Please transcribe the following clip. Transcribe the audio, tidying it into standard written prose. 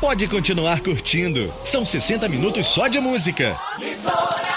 pode continuar curtindo. São 60 minutos só de música. Litoral.